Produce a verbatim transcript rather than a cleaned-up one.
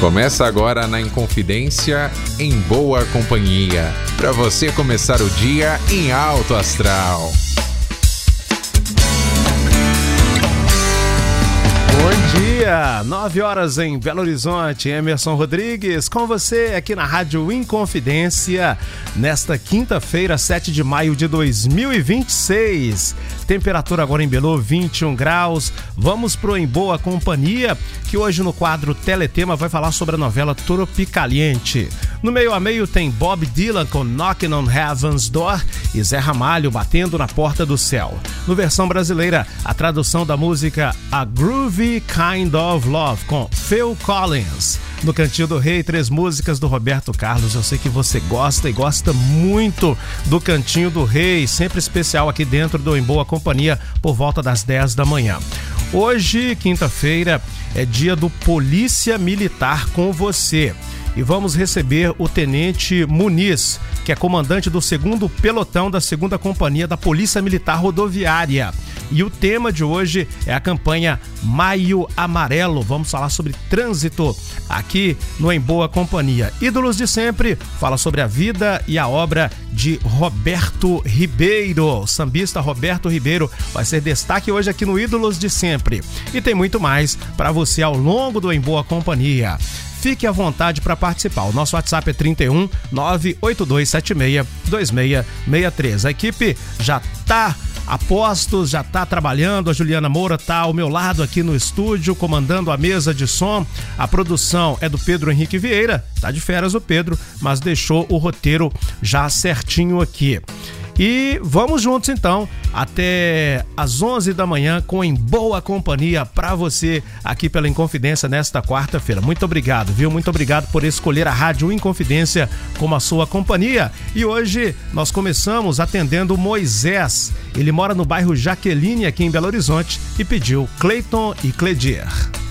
Começa agora na Inconfidência, em boa companhia, para você começar o dia em alto astral. Bom dia, nove horas em Belo Horizonte. Emerson Rodrigues com você aqui na Rádio Inconfidência, nesta quinta-feira, sete de maio de dois mil e vinte e seis. Temperatura agora em Belo, vinte e um graus. Vamos pro Em Boa Companhia, que hoje no quadro Teletema vai falar sobre a novela Tropicaliente. No meio a meio tem Bob Dylan com Knocking on Heaven's Door e Zé Ramalho batendo na porta do céu. No versão brasileira, a tradução da música A Groovy Kind of Love com Phil Collins. No Cantinho do Rei, três músicas do Roberto Carlos. Eu sei que você gosta e gosta muito do Cantinho do Rei, sempre especial aqui dentro do Em Boa Companhia, por volta das dez da manhã. Hoje, quinta-feira, é dia do Polícia Militar com você. E vamos receber o Tenente Muniz, que é comandante do segundo pelotão da segunda Companhia da Polícia Militar Rodoviária. E o tema de hoje é a campanha Maio Amarelo. Vamos falar sobre trânsito aqui no Em Boa Companhia. Ídolos de Sempre fala sobre a vida e a obra de Roberto Ribeiro. O sambista Roberto Ribeiro vai ser destaque hoje aqui no Ídolos de Sempre. E tem muito mais para você ao longo do Em Boa Companhia. Fique à vontade para participar. O nosso WhatsApp é trinta e um, nove oito dois sete seis, dois seis seis três. A equipe já está a postos, já está trabalhando. A Juliana Moura está ao meu lado aqui no estúdio, comandando a mesa de som. A produção é do Pedro Henrique Vieira. Tá de férias o Pedro, mas deixou o roteiro já certinho aqui. E vamos juntos então até às onze da manhã com Em Boa Companhia para você aqui pela Inconfidência nesta quarta-feira. Muito obrigado, viu? Muito obrigado por escolher a Rádio Inconfidência como a sua companhia. E hoje nós começamos atendendo Moisés. Ele mora no bairro Jaqueline aqui em Belo Horizonte e pediu Cleiton e Cledir.